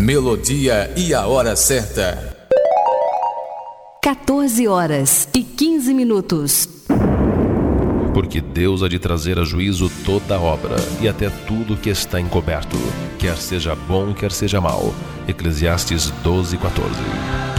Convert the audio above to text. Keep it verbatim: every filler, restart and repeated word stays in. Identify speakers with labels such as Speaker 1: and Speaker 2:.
Speaker 1: melodia e a hora certa.
Speaker 2: quatorze horas e quinze minutos.
Speaker 3: Porque Deus há de trazer a juízo toda obra e até tudo que está encoberto, quer seja bom, quer seja mal. Eclesiastes doze, quatorze.